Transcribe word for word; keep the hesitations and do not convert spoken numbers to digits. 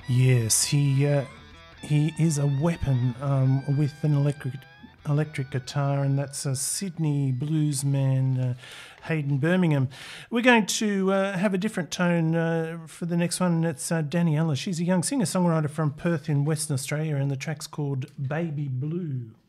Yes, he uh, he is a weapon um, with an electric electric guitar, and that's a Sydney bluesman, uh, Hayden Birmingham. We're going to uh, have a different tone uh, for the next one. It's uh, Daniela. She's a young singer-songwriter from Perth in Western Australia, and the track's called Baby Blue.